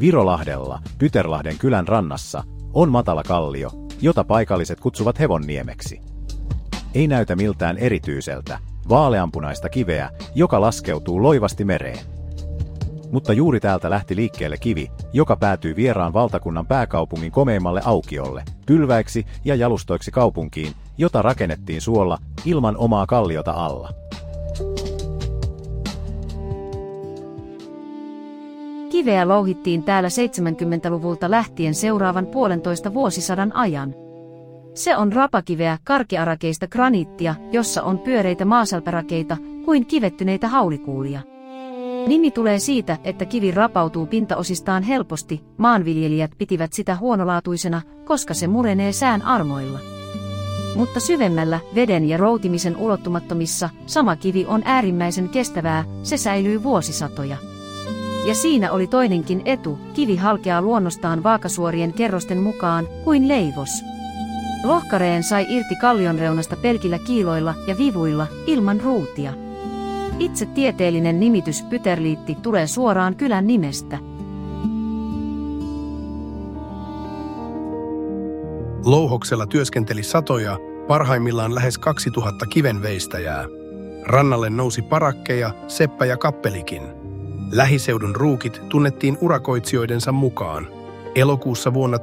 Virolahdella, Pyterlahden kylän rannassa, on matala kallio, jota paikalliset kutsuvat Hevonniemeksi. Ei näytä miltään erityiseltä, vaaleanpunaista kiveä, joka laskeutuu loivasti mereen. Mutta juuri täältä lähti liikkeelle kivi, joka päätyy vieraan valtakunnan pääkaupungin komeimmalle aukiolle, pylväiksi ja jalustoiksi kaupunkiin, jota rakennettiin suolla, ilman omaa kalliota alla. Kiveä louhittiin täällä 70-luvulta lähtien seuraavan 1,5 vuosisadan ajan. Se on rapakiveä karkearakeista graniittia, jossa on pyöreitä maasälpärakeita kuin kivettyneitä haulikuulia. Nimi tulee siitä, että kivi rapautuu pintaosistaan helposti, maanviljelijät pitivät sitä huonolaatuisena, koska se murenee sään armoilla. Mutta syvemmällä, veden ja routimisen ulottumattomissa, sama kivi on äärimmäisen kestävää, se säilyy vuosisatoja. Ja siinä oli toinenkin etu, kivi halkeaa luonnostaan vaakasuorien kerrosten mukaan, kuin leivos. Lohkareen sai irti kallionreunasta pelkillä kiiloilla ja vivuilla, ilman ruutia. Itse tieteellinen nimitys pyterliitti tulee suoraan kylän nimestä. Louhoksella työskenteli satoja, parhaimmillaan lähes 2000 kivenveistäjää. Rannalle nousi parakkeja, seppä ja kappelikin. Lähiseudun ruukit tunnettiin urakoitsijoidensa mukaan. Elokuussa vuonna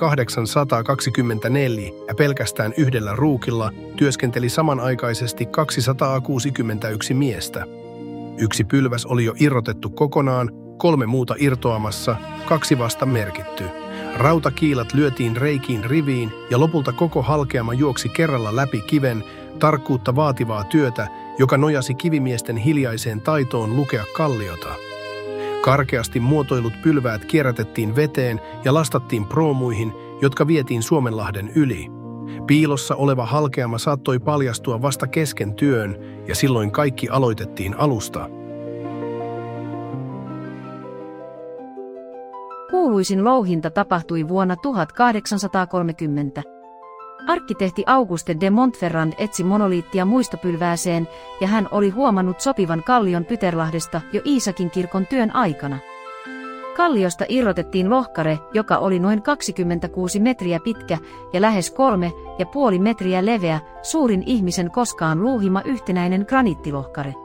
1824 ja pelkästään yhdellä ruukilla työskenteli samanaikaisesti 261 miestä. Yksi pylväs oli jo irrotettu kokonaan, 3 muuta irtoamassa, 2 vasta merkitty. Rautakiilat lyötiin reikiin riviin ja lopulta koko halkeama juoksi kerralla läpi kiven, tarkkuutta vaativaa työtä, joka nojasi kivimiesten hiljaiseen taitoon lukea kalliota. Karkeasti muotoilut pylväät kierrätettiin veteen ja lastattiin proomuihin, jotka vietiin Suomenlahden yli. Piilossa oleva halkeama saattoi paljastua vasta kesken työn, ja silloin kaikki aloitettiin alusta. Kuuluisin louhinta tapahtui vuonna 1830. Arkkitehti Auguste de Montferrand etsi monoliittia muistopylvääseen, ja hän oli huomannut sopivan kallion Pyterlahdesta jo Iisakin kirkon työn aikana. Kalliosta irrotettiin lohkare, joka oli noin 26 metriä pitkä ja lähes 3,5 metriä leveä, suurin ihmisen koskaan luuhima yhtenäinen graniittilohkare.